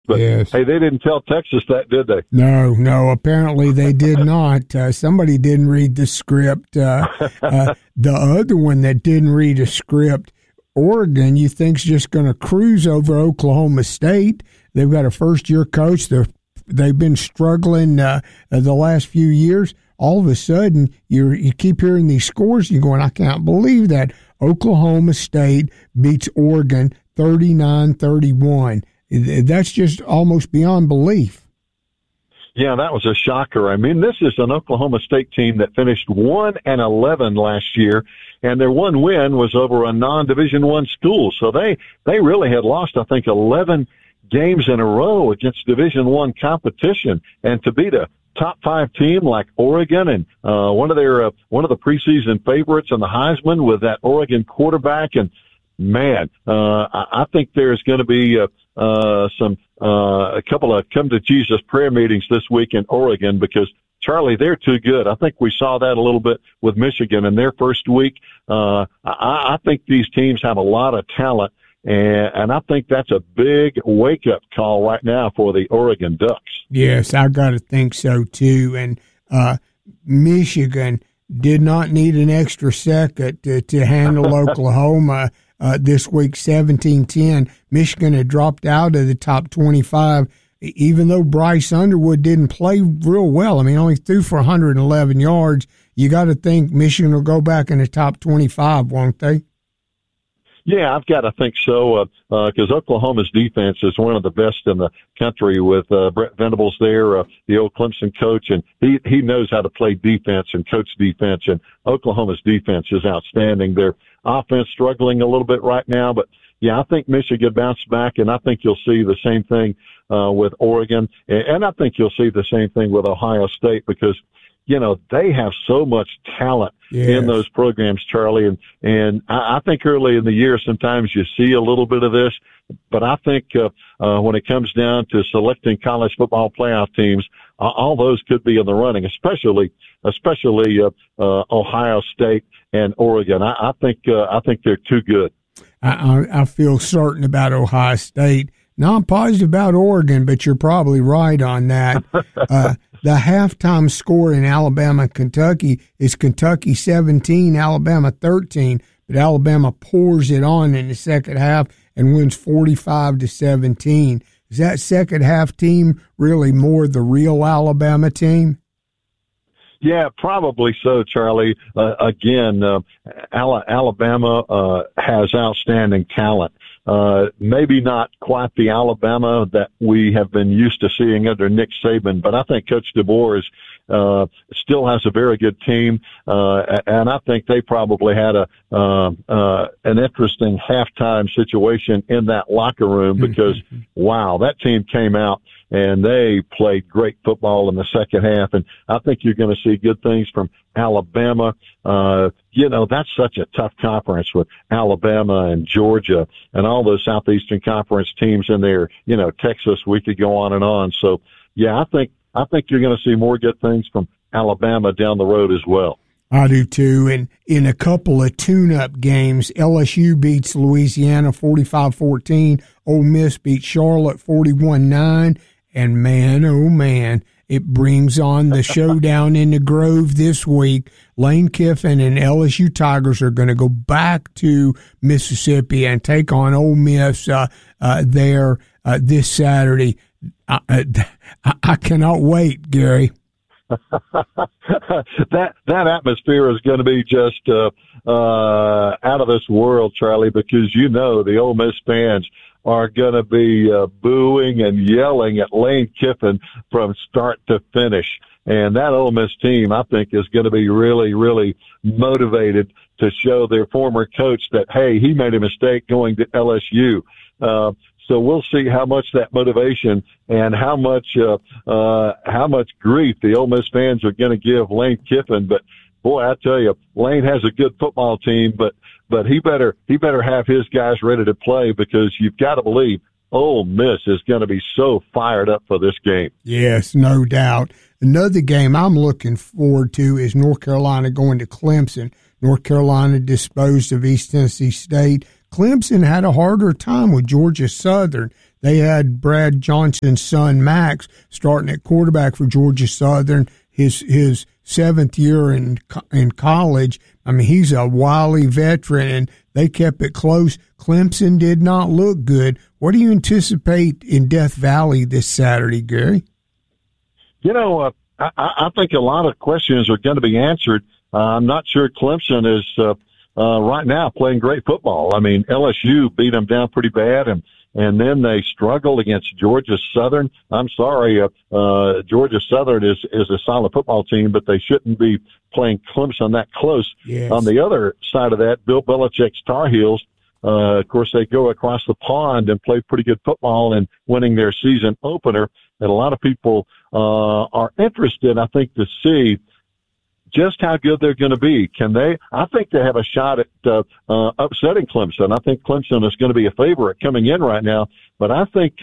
But, yes. hey, they didn't tell Texas that, did they? No, apparently they did not. Somebody didn't read the script. The other one that didn't read a script, Oregon, you think's just going to cruise over Oklahoma State. They've got a first-year coach. They've been struggling the last few years. All of a sudden, you keep hearing these scores, and you're going, I can't believe that. Oklahoma State beats Oregon 39-31. That's just almost beyond belief. Yeah, that was a shocker. I mean, this is an Oklahoma State team that finished 1-11 last year, and their one win was over a non-Division I school. So they really had lost, I think, 11 games in a row against Division I competition, and to beat a top 5 team like Oregon and one of the preseason favorites in the Heisman with that Oregon quarterback, and man, I think there's going to be a couple of come to Jesus prayer meetings this week in Oregon, because Charlie, they're too good. I think we saw that a little bit with Michigan in their first week. I think these teams have a lot of talent, and I think that's a big wake-up call right now for the Oregon Ducks. Yes, I got to think so, too. And Michigan did not need an extra second to handle Oklahoma this week, 17-10. Michigan had dropped out of the top 25, even though Bryce Underwood didn't play real well. I mean, only threw for 111 yards. You got to think Michigan will go back in the top 25, won't they? Yeah, I've got to think so, because Oklahoma's defense is one of the best in the country with Brett Venables there, the old Clemson coach, and he knows how to play defense and coach defense, and Oklahoma's defense is outstanding. Their offense struggling a little bit right now, but yeah, I think Michigan bounced back, and I think you'll see the same thing with Oregon, and I think you'll see the same thing with Ohio State, because you know, they have so much talent in those programs, Charlie. And I think early in the year, sometimes you see a little bit of this, but I think, when it comes down to selecting college football playoff teams, all those could be in the running, especially Ohio State and Oregon. I think they're too good. I feel certain about Ohio State. Now, I'm positive about Oregon, but you're probably right on that. The halftime score in Alabama and Kentucky is Kentucky 17, Alabama 13, but Alabama pours it on in the second half and wins 45-17. Is that second half team really more the real Alabama team? Yeah, probably so, Charlie. Again, Alabama has outstanding talent. Maybe not quite the Alabama that we have been used to seeing under Nick Saban, but I think Coach DeBoer still has a very good team, and I think they probably had an interesting halftime situation in that locker room, because wow, that team came out and they played great football in the second half, and I think you're going to see good things from Alabama. You know, that's such a tough conference with Alabama and Georgia and all those Southeastern Conference teams in there. You know, Texas, we could go on and on. So, yeah, I think you're going to see more good things from Alabama down the road as well. I do too. And in a couple of tune-up games, LSU beats Louisiana 45-14. Ole Miss beats Charlotte 41-9. And man, oh man, it brings on the showdown in the Grove this week. Lane Kiffin and LSU Tigers are going to go back to Mississippi and take on Ole Miss there this Saturday. I cannot wait, Gary. That atmosphere is going to be just out of this world, Charlie, because you know the Ole Miss fans are going to be booing and yelling at Lane Kiffin from start to finish. And that Ole Miss team, I think, is going to be really, really motivated to show their former coach that, hey, he made a mistake going to LSU. So we'll see how much that motivation and how much grief the Ole Miss fans are going to give Lane Kiffin. But boy, I tell you, Lane has a good football team, but he better have his guys ready to play, because you've got to believe Ole Miss is going to be so fired up for this game. Yes, no doubt. Another game I'm looking forward to is North Carolina going to Clemson. North Carolina disposed of East Tennessee State. Clemson had a harder time with Georgia Southern. They had Brad Johnson's son, Max, starting at quarterback for Georgia Southern, his seventh year in college. I mean, he's a wily veteran, and they kept it close. Clemson did not look good. What do you anticipate in Death Valley this Saturday, Gary? You know, I think a lot of questions are going to be answered. I'm not sure Clemson is right now playing great football. I mean, LSU beat them down pretty bad, and then they struggled against Georgia Southern. I'm sorry, Georgia Southern is a solid football team, but they shouldn't be playing Clemson that close. Yes. On the other side of that, Bill Belichick's Tar Heels, of course, they go across the pond and play pretty good football and winning their season opener. And a lot of people are interested, I think, to see just how good they're going to be. Can they? I think they have a shot at upsetting Clemson. I think Clemson is going to be a favorite coming in right now. But I think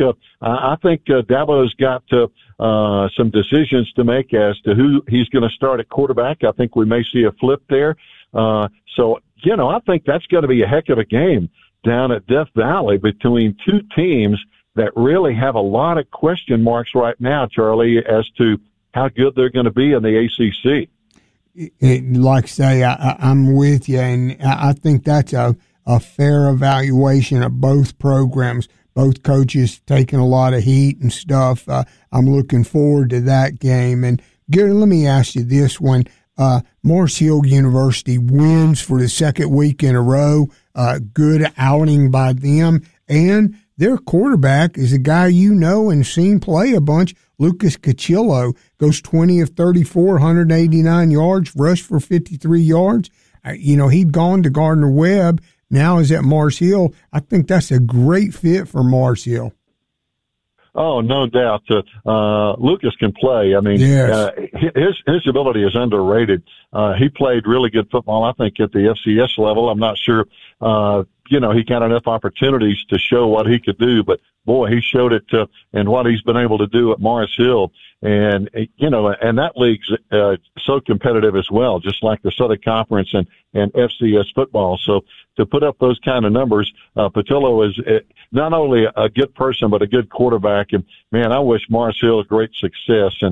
Dabo's got some decisions to make as to who he's going to start at quarterback. I think we may see a flip there. So, you know, I think that's going to be a heck of a game down at Death Valley between two teams that really have a lot of question marks right now, Charlie, as to how good they're going to be in the ACC. Like I say, I'm with you, and I think that's a fair evaluation of both programs, both coaches taking a lot of heat and stuff. I'm looking forward to that game. And Gary, let me ask you this one. Morris Hill University wins for the second week in a row. Good outing by them. And their quarterback is a guy you know and seen play a bunch. Lucas Cachillo goes 20 of 34, 189 yards, rushed for 53 yards. You know, he'd gone to Gardner-Webb. Now is at Mars Hill. I think that's a great fit for Mars Hill. Oh, no doubt. Lucas can play. I mean, yes. His ability is underrated. He played really good football, I think, at the FCS level. I'm not sure, he got enough opportunities to show what he could do, but boy, he showed it and what he's been able to do at Morris Hill. And, and that league's so competitive as well, just like the Southern Conference and FCS football. So to put up those kind of numbers, Patillo is not only a good person, but a good quarterback. And man, I wish Morris Hill great success. And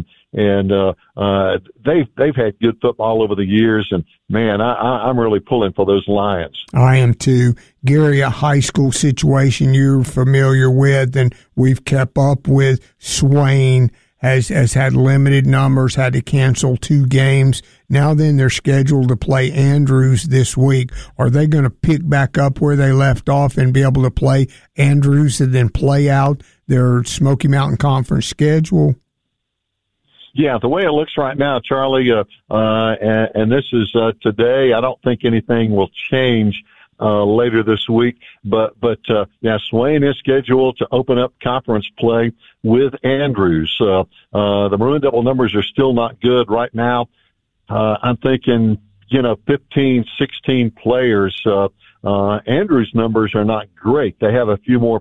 they've had good football over the years. And man, I'm really pulling for those Lions. I am too. Gary, a high school situation you're familiar with and we've kept up with. Swain has had limited numbers, had to cancel 2 games. Now then they're scheduled to play Andrews this week. Are they going to pick back up where they left off and be able to play Andrews and then play out their Smoky Mountain Conference schedule? Yeah, the way it looks right now, Charlie, and this is today, I don't think anything will change later this week. But Swain is scheduled to open up conference play with Andrews. The Maroon Devil numbers are still not good right now. I'm thinking, 15, 16 players. Andrews' numbers are not great. They have a few more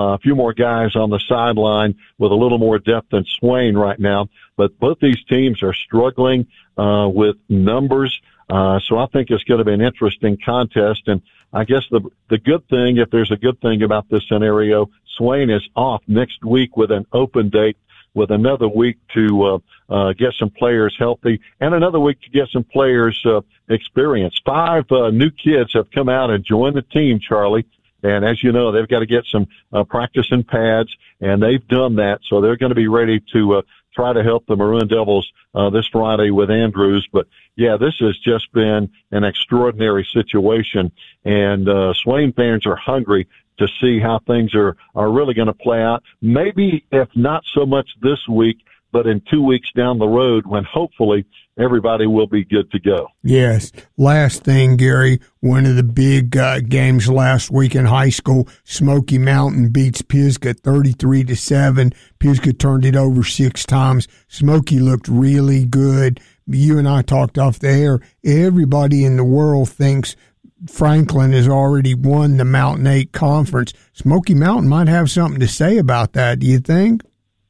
guys on the sideline with a little more depth than Swain right now. But both these teams are struggling with numbers. So I think it's going to be an interesting contest. And I guess the good thing, if there's a good thing about this scenario, Swain is off next week with an open date, with another week to get some players healthy and another week to get some players experience. 5 new kids have come out and joined the team, Charlie. And as you know, they've got to get some practice in pads, and they've done that. So they're going to be ready to try to help the Maroon Devils this Friday with Andrews. But, yeah, this has just been an extraordinary situation. And Swain fans are hungry to see how things are really going to play out. Maybe if not so much this week, but in 2 weeks down the road when hopefully everybody will be good to go. Yes. Last thing, Gary, one of the big games last week in high school, Smoky Mountain beats Pisgah 33-7. Pisgah turned it over 6 times. Smoky looked really good. You and I talked off the air. Everybody in the world thinks Franklin has already won the Mountain 8 conference. Smoky Mountain might have something to say about that, do you think?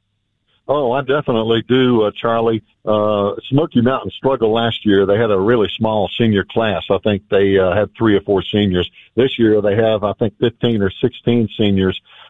Oh, I definitely do, Charlie. Smoky Mountain struggled last year. They had a really small senior class. I think they had 3 or 4 seniors. This year they have, I think, 15 or 16 seniors.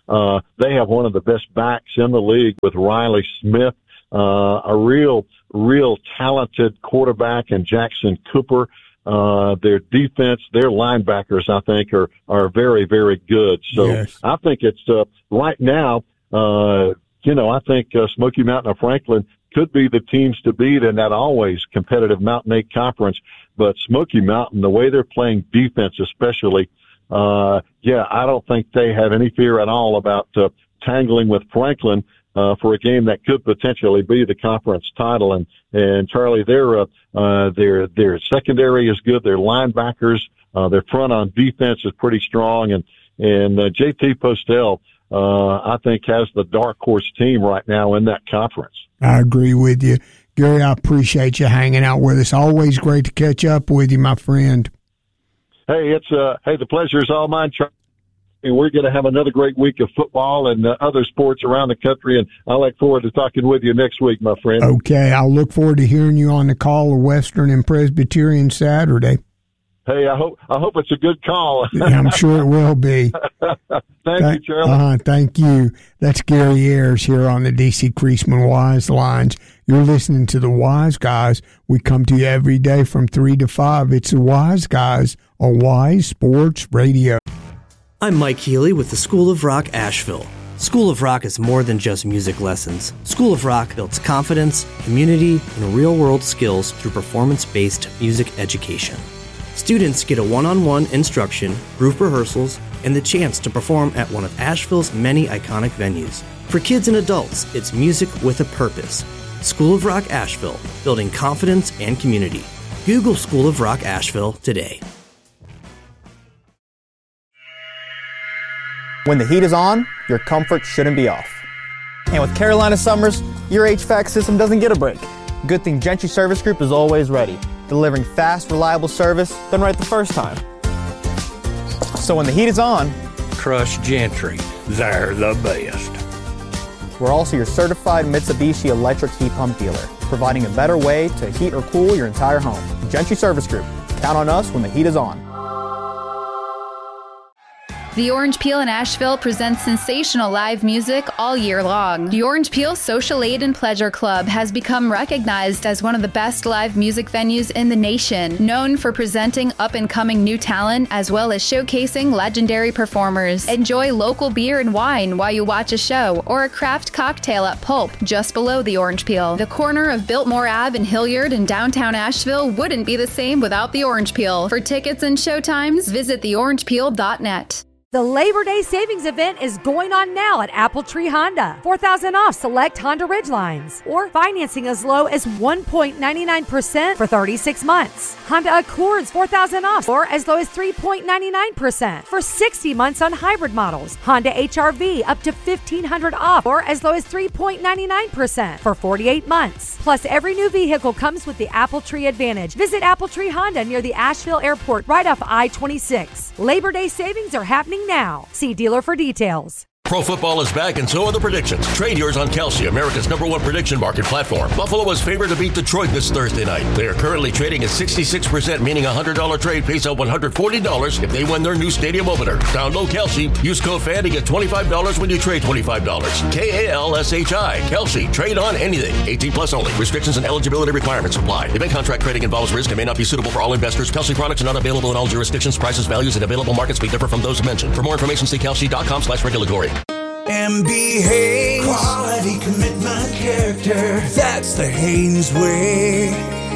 They have one of the best backs in the league with Riley Smith, a real talented quarterback in Jackson Cooper. Their defense, their linebackers, I think, are very, very good. So yes. I think it's, right now, I think Smoky Mountain or Franklin could be the teams to beat in that always competitive Mountain 8 conference. But Smoky Mountain, the way they're playing defense especially, I don't think they have any fear at all about tangling with Franklin for a game that could potentially be the conference title. And Charlie, their secondary is good. Their linebackers, their front on defense is pretty strong. And JT Postel, I think, has the dark horse team right now in that conference. I agree with you. Gary, I appreciate you hanging out with us. Always great to catch up with you, my friend. Hey, the pleasure is all mine, Charlie. And we're going to have another great week of football and other sports around the country, and I look forward to talking with you next week, my friend. Okay, I'll look forward to hearing you on the call of Western and Presbyterian Saturday. Hey, I hope it's a good call. I'm sure it will be. Thank you, Charlie. Thank you. That's Gary Ayers here on the D.C. Creasman Wise Lines. You're listening to the Wise Guys. We come to you every day from 3 to 5. It's the Wise Guys on Wise Sports Radio. I'm Mike Healy with the School of Rock Asheville. School of Rock is more than just music lessons. School of Rock builds confidence, community, and real-world skills through performance-based music education. Students get a one-on-one instruction, group rehearsals, and the chance to perform at one of Asheville's many iconic venues. For kids and adults, it's music with a purpose. School of Rock Asheville, building confidence and community. Google School of Rock Asheville today. When the heat is on, your comfort shouldn't be off. And with Carolina Summers, your HVAC system doesn't get a break. Good thing Gentry Service Group is always ready, delivering fast, reliable service done right the first time. So when the heat is on, trust Gentry. They're the best. We're also your certified Mitsubishi electric heat pump dealer, providing a better way to heat or cool your entire home. Gentry Service Group. Count on us when the heat is on. The Orange Peel in Asheville presents sensational live music all year long. The Orange Peel Social Aid and Pleasure Club has become recognized as one of the best live music venues in the nation, known for presenting up-and-coming new talent as well as showcasing legendary performers. Enjoy local beer and wine while you watch a show or a craft cocktail at Pulp, just below the Orange Peel. The corner of Biltmore Ave in Hilliard in downtown Asheville wouldn't be the same without the Orange Peel. For tickets and showtimes, visit theorangepeel.net. The Labor Day Savings Event is going on now at Apple Tree Honda. $4,000 off select Honda Ridgelines, or financing as low as 1.99% for 36 months. Honda Accords $4,000 off, or as low as 3.99% for 60 months on hybrid models. Honda HR-V up to $1,500 off, or as low as 3.99% for 48 months. Plus, every new vehicle comes with the Apple Tree Advantage. Visit Apple Tree Honda near the Asheville Airport, right off I-26. Labor Day savings are happening now. See dealer for details. Pro football is back, and so are the predictions. Trade yours on Kalshi, America's #1 prediction market platform. Buffalo was favored to beat Detroit this Thursday night. They are currently trading at 66%, meaning a $100 trade pays out $140 if they win their new stadium opener. Download Kalshi. Use code FAN to get $25 when you trade $25. KALSHI. Kalshi. Trade on anything. 18 plus only. Restrictions and eligibility requirements apply. Event contract trading involves risk and may not be suitable for all investors. Kalshi products are not available in all jurisdictions. Prices, values, and available markets may differ from those mentioned. For more information, see kalshi.com/regulatory. MB Haynes, quality, commitment, character. That's the Haynes way.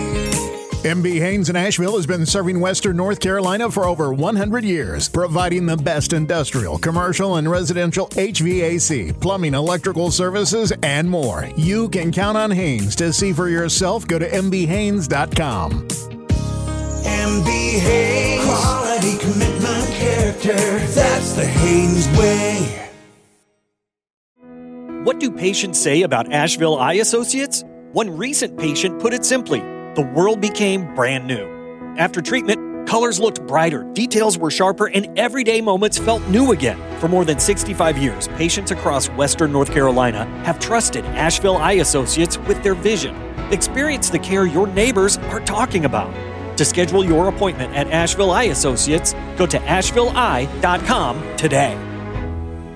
MB Haynes in Asheville has been serving Western North Carolina for over 100 years, providing the best industrial, commercial, and residential HVAC, plumbing, electrical services, and more. You can count on Haynes. To see for yourself, go to mbhaynes.com. MB Haynes, quality, commitment, character. That's the Haynes way. What do patients say about Asheville Eye Associates? One recent patient put it simply, the world became brand new. After treatment, colors looked brighter, details were sharper, and everyday moments felt new again. For more than 65 years, patients across Western North Carolina have trusted Asheville Eye Associates with their vision. Experience the care your neighbors are talking about. To schedule your appointment at Asheville Eye Associates, go to ashevilleeye.com today.